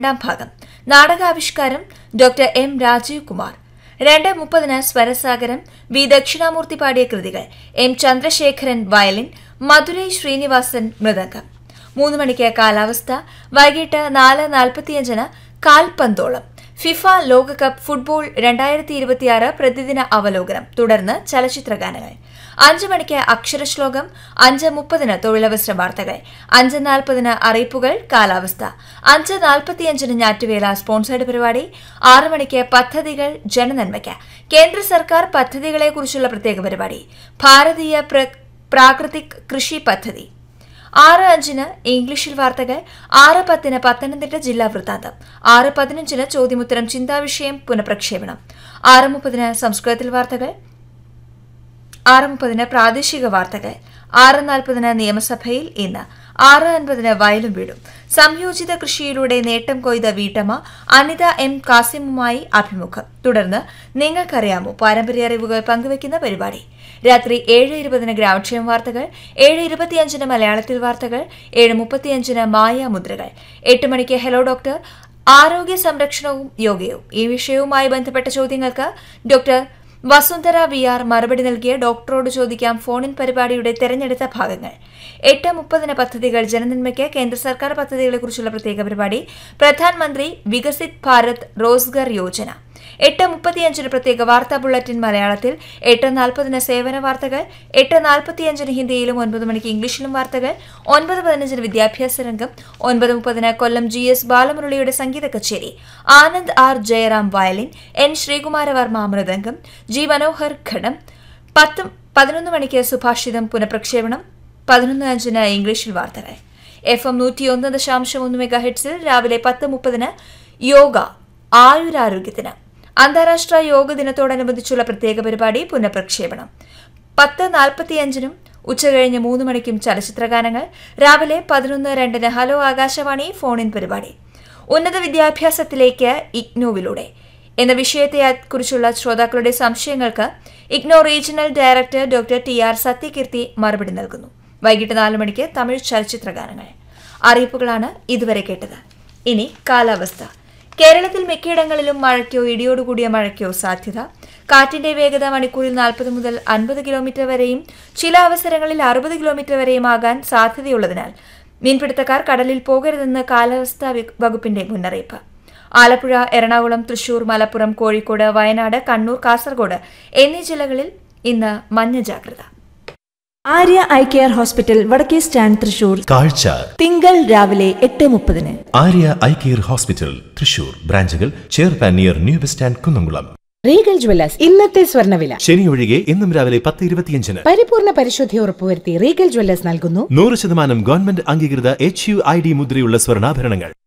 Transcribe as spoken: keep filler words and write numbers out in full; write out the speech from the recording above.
രണ്ടാം ഭാഗം നാടകാവിഷ്കാരം doctor M Rajeev Kumar. രണ്ട് മുപ്പതിന് സ്വരസാഗരം വി ദക്ഷിണാമൂർത്തി പാടിയ കൃതികൾ. M Chandrasekharan violin, Madurai Sreenivasan mridangam. മൂന്ന് മണിക്ക് കാലാവസ്ഥ. വൈകിട്ട് നാല് നാൽപ്പത്തിയഞ്ചിന് കാൽപന്തോളം ഫിഫ ലോകകപ്പ് ഫുട്ബോൾ രണ്ടായിരത്തി ഇരുപത്തിയാറ് പ്രതിദിന അവലോകനം. തുടർന്ന് ചലച്ചിത്രഗാനങ്ങൾ. അഞ്ച് മണിക്ക് അക്ഷരശ്ലോകം. അഞ്ച് മുപ്പതിന് തൊഴിലവസര വാർത്തകൾ. അഞ്ച് നാൽപ്പതിന് അറിയിപ്പുകൾ, കാലാവസ്ഥ. അഞ്ച് നാൽപ്പത്തിയഞ്ചിന് ഞാറ്റുവേല സ്പോൺസേഡ് പരിപാടി. ആറ് മണിക്ക് പദ്ധതികൾ ജനനന്മയ്ക്ക്. കേന്ദ്ര സർക്കാർ പദ്ധതികളെക്കുറിച്ചുള്ള പ്രത്യേക പരിപാടി. ഭാരതീയ പ്രാകൃതിക് കൃഷി പദ്ധതി. ആറ് അഞ്ചിന് ഇംഗ്ലീഷിൽ വാർത്തകൾ. ആറ് പത്തിന് പത്തനംതിട്ട ജില്ലാ വൃത്താന്തം. ആറ് പതിനഞ്ചിന് ചോദ്യമുത്തരം ചിന്താവിഷയം പുനഃപ്രക്ഷേപണം. ആറ് മുപ്പതിന് സംസ്കൃതത്തിൽ വാർത്തകൾ. ആറ് മുപ്പതിന് പ്രാദേശിക വാർത്തകൾ. ആറ് നാൽപ്പതിന് നിയമസഭയിൽ ഇന്ന്. ആറ് അൻപതിന് വയലും വീടും. സംയോജിത കൃഷിയിലൂടെ നേട്ടം കൊയ്ത വീട്ടമ്മ അനിത എം കാസിമുമായി അഭിമുഖം. തുടർന്ന് നിങ്ങൾക്കറിയാമോ പാരമ്പര്യ അറിവുകൾ പങ്കുവയ്ക്കുന്ന പരിപാടി. രാത്രി ഏഴ് ഇരുപതിന് ഗ്രാമക്ഷേമ വാർത്തകൾ. ഏഴ് ഇരുപത്തിയഞ്ചിന് മലയാളത്തിൽ വാർത്തകൾ. ഏഴ് മുപ്പത്തിയഞ്ചിന് മായാമുദ്രകൾ. എട്ട് മണിക്ക് ഹലോ ഡോക്ടർ, ആരോഗ്യ സംരക്ഷണവും യോഗയും. ഈ വിഷയവുമായി ബന്ധപ്പെട്ട ചോദ്യങ്ങൾക്ക് ഡോക്ടർ വസുന്ധര വി ആർ മറുപടി നൽകിയ ഡോക്ടറോട് ചോദിക്കാം ഫോണിൻ പരിപാടിയുടെ തെരഞ്ഞെടുത്ത ഭാഗങ്ങൾ. എട്ട് മുപ്പതിന് പദ്ധതികൾ ജനനന്മയ്ക്ക്. കേന്ദ്ര സർക്കാർ പദ്ധതികളെക്കുറിച്ചുള്ള പ്രത്യേക പരിപാടി. പ്രധാനമന്ത്രി വികസിത് ഭാരത് റോസ്ഗർ യോജന. എട്ട് മുപ്പത്തിയഞ്ചിന് പ്രത്യേക വാർത്താ ബുള്ളറ്റിൻ മലയാളത്തിൽ. എട്ട് നാൽപ്പതിന് സേവന വാർത്തകൾ. എട്ട് നാൽപ്പത്തിയഞ്ചിന് ഹിന്ദിയിലും ഒൻപത് മണിക്ക് ഇംഗ്ലീഷിലും വാർത്തകൾ. ഒൻപത് പതിനഞ്ചിന് വിദ്യാഭ്യാസ രംഗം. ഒൻപത് മുപ്പതിന് കൊല്ലം ജി എസ് ബാലമുരളിയുടെ സംഗീത കച്ചേരി. Anand R Jayaram violin, N Sreekumara Varma mridangam, G Manohar ഘടം. പത്ത് പതിനൊന്ന് മണിക്ക് സുഭാഷിതം പുനഃപ്രക്ഷേപണം. പതിനൊന്ന് അഞ്ചിന് ഇംഗ്ലീഷിൽ വാർത്തകൾ. എഫ് എം നൂറ്റിയൊന്ന് ദശാംശം ഒന്ന് മെഗാ ഹെഡ്സിൽ രാവിലെ പത്ത് മുപ്പതിന് യോഗ ആയുരാരോഗ്യത്തിന്. അന്താരാഷ്ട്ര യോഗ ദിനത്തോടനുബന്ധിച്ചുള്ള പ്രത്യേക പരിപാടി പുനഃപ്രക്ഷേപണം. പത്ത് നാൽപ്പത്തിയഞ്ചിനും ഉച്ചകഴിഞ്ഞ് മൂന്ന് മണിക്കും ചലച്ചിത്രഗാനങ്ങൾ. രാവിലെ പതിനൊന്ന് രണ്ടിന് ഹലോ ആകാശവാണി ഫോണിൻ പരിപാടി. ഉന്നത വിദ്യാഭ്യാസത്തിലേക്ക് ഇഗ്നോവിലൂടെ എന്ന വിഷയത്തെക്കുറിച്ചുള്ള ശ്രോതാക്കളുടെ സംശയങ്ങൾക്ക് IGNOU regional director doctor T R Sathyakeerthi മറുപടി നൽകുന്നു. വൈകിട്ട് നാല് മണിക്ക് തമിഴ് ചലച്ചിത്രഗാനങ്ങൾ. അറിയിപ്പുകളാണ് ഇതുവരെ കേട്ടത്. ഇനി കാലാവസ്ഥ. കേരളത്തിൽ മിക്കയിടങ്ങളിലും മഴയ്ക്കോ ഇടിയോടുകൂടിയ മഴയ്ക്കോ സാധ്യത. കാറ്റിന്റെ വേഗത മണിക്കൂറിൽ നാൽപ്പത് മുതൽ അൻപത് കിലോമീറ്റർ വരെയും ചില അവസരങ്ങളിൽ അറുപത് കിലോമീറ്റർ വരെയും ആകാൻ സാധ്യതയുള്ളതിനാൽ മീൻപിടുത്തക്കാർ കടലിൽ പോകരുതെന്ന് കാലാവസ്ഥാ വകുപ്പിന്റെ മുന്നറിയിപ്പ്. ആലപ്പുഴ, എറണാകുളം, തൃശൂർ, മലപ്പുറം, കോഴിക്കോട്, വയനാട്, കണ്ണൂർ, കാസർഗോഡ് എന്നീ ജില്ലകളിൽ ഇന്ന് മഞ്ഞ ജാഗ്രത. ആര്യ ഐ കെയർ ഹോസ്പിറ്റൽ, വടക്കേ സ്റ്റാൻഡ്, തൃശൂർ. കാഴ്ച തിങ്കൾ രാവിലെ എട്ട് മുപ്പതിന്. Arya eye care hospital Thrissur. ബ്രാഞ്ചുകൾ ചേർപ്പാൻ near new bus stand, Kunnamkulam. Regal Jewellers ഇന്നത്തെ സ്വർണ്ണവില. ശനി ഒഴികെ ഇന്നും രാവിലെ പത്ത് ഇരുപത്തിയഞ്ചിന് പരിപൂർണ പരിശുദ്ധി ഉറപ്പുവരുത്തി റീഗൽ ജ്വല്ലേഴ്സ് നൽകുന്നു നൂറ് ശതമാനം ഗവൺമെന്റ് അംഗീകൃത എച്ച് യു ഐ ഡി മുദ്രയുള്ള സ്വർണ്ണാഭരണങ്ങൾ.